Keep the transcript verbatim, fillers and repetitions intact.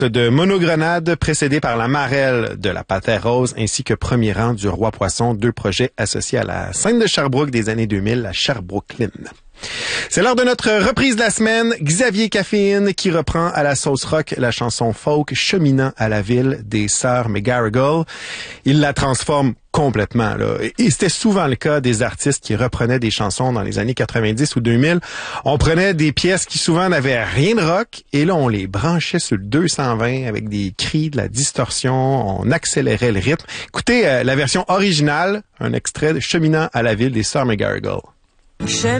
de Monogrenade, précédé par La Marelle de La Panthère Rose, ainsi que Premier rang du Roi Poisson, deux projets associés à la scène de Sherbrooke des années deux mille, la Sherbrookeline. C'est l'heure de notre reprise de la semaine. Xavier Caféine qui reprend à la sauce rock la chanson folk Cheminant à la ville des sœurs McGarrigle. Il la transforme complètement, là. Et c'était souvent le cas des artistes qui reprenaient des chansons dans les années quatre-vingt-dix ou deux mille. On prenait des pièces qui souvent n'avaient rien de rock et là, on les branchait sur le deux cent vingt avec des cris, de la distorsion, on accélérait le rythme. Écoutez euh, la version originale, un extrait de Cheminant à la ville des sœurs McGarrigle.